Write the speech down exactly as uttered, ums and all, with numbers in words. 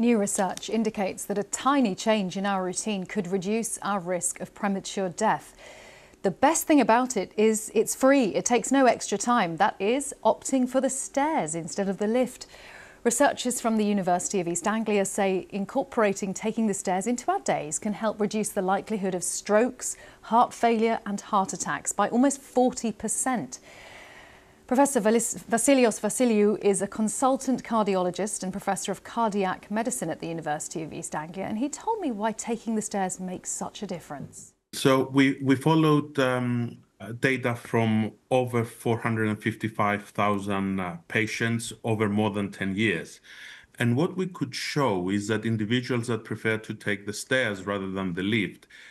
New research indicates that a tiny change in our routine could reduce our risk of premature death. The best thing about it is it's free. It takes no extra time. That is, opting for the stairs instead of the lift. Researchers from the University of East Anglia say incorporating taking the stairs into our days can help reduce the likelihood of strokes, heart failure and heart attacks by almost forty percent. Professor Vasilios Vasiliou is a consultant cardiologist and professor of cardiac medicine at the University of East Anglia, and he told me why taking the stairs makes such a difference. So we, we followed um, data from over four hundred fifty-five thousand uh, patients over more than ten years. And what we could show is that individuals that prefer to take the stairs rather than the lift